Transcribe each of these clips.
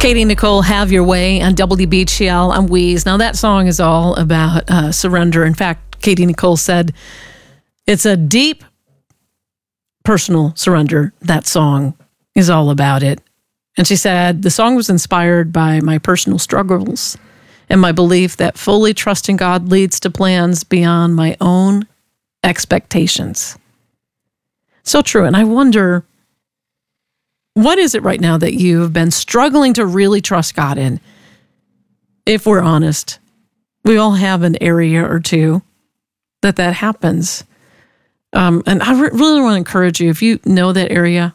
Katie Nicole, Have Your Way on WBGL. I'm Wheeze. Now, that song is all about surrender. In fact, Katie Nicole said it's a deep personal surrender. That song is all about it. And she said, the song was inspired by my personal struggles and my belief that fully trusting God leads to plans beyond my own expectations. So true. And I wonder, what is it right now that you've been struggling to really trust God in? If we're honest, we all have an area or two that happens. And I really want to encourage you, if you know that area,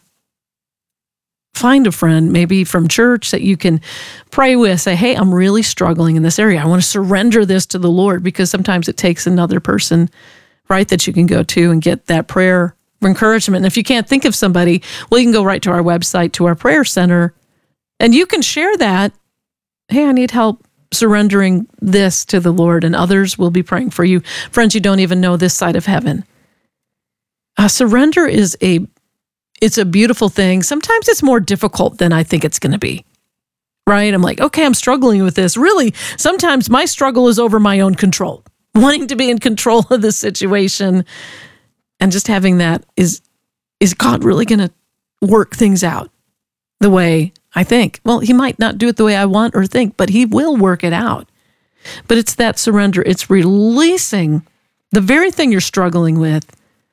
find a friend, maybe from church, that you can pray with. Say, hey, I'm really struggling in this area. I want to surrender this to the Lord, because sometimes it takes another person, right, that you can go to and get that prayer encouragement. And if you can't think of somebody, well, you can go right to our website, to our prayer center, and you can share that. Hey, I need help surrendering this to the Lord, and others will be praying for you. Friends, you don't even know this side of heaven. Surrender is it's a beautiful thing. Sometimes it's more difficult than I think it's going to be, right? I'm like, okay, I'm struggling with this. Really, sometimes my struggle is over my own control, wanting to be in control of the situation. And just having that, is God really going to work things out the way I think? Well, he might not do it the way I want or think, but he will work it out. But it's that surrender. It's releasing the very thing you're struggling with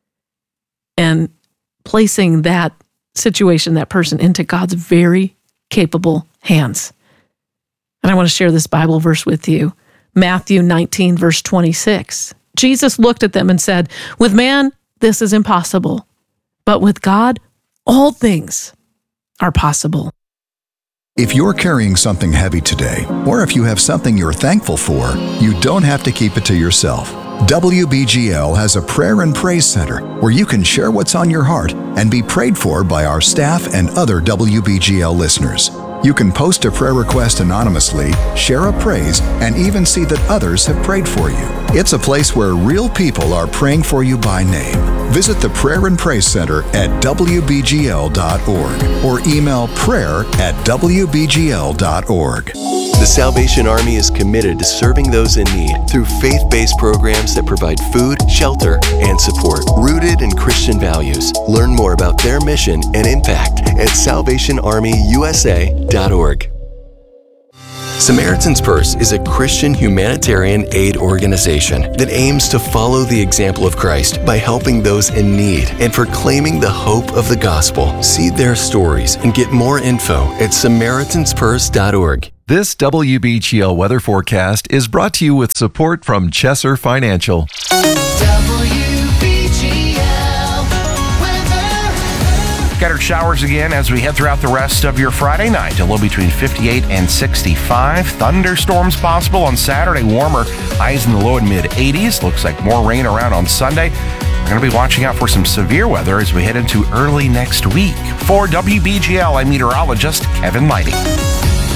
and placing that situation, that person, into God's very capable hands. And I want to share this Bible verse with you. Matthew 19, verse 26. Jesus looked at them and said, with man, this is impossible, but with God, all things are possible. If you're carrying something heavy today, or if you have something you're thankful for, you don't have to keep it to yourself. WBGL has a prayer and praise center where you can share what's on your heart and be prayed for by our staff and other WBGL listeners. You can post a prayer request anonymously, share a praise, and even see that others have prayed for you. It's a place where real people are praying for you by name. Visit the Prayer and Praise Center at WBGL.org or email prayer@WBGL.org. The Salvation Army is committed to serving those in need through faith-based programs that provide food, shelter, and support, rooted in Christian values. Learn more about their mission and impact at SalvationArmyUSA.org. Samaritan's Purse is a Christian humanitarian aid organization that aims to follow the example of Christ by helping those in need and proclaiming the hope of the gospel. See their stories and get more info at SamaritansPurse.org. This WBGL weather forecast is brought to you with support from Chesser Financial. Scattered showers again as we head throughout the rest of your Friday night. A low between 58 and 65. Thunderstorms possible on Saturday. Warmer highs in the low and mid 80s. Looks like more rain around on Sunday. We're going to be watching out for some severe weather as we head into early next week. For WBGL, I'm meteorologist Kevin Lighty.